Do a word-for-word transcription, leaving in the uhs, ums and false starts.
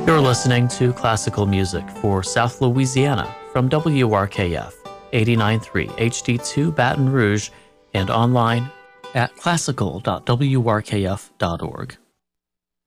You're listening to classical music for South Louisiana from W R K F eighty-nine point three H D two Baton Rouge and online at classical dot w r k f dot org.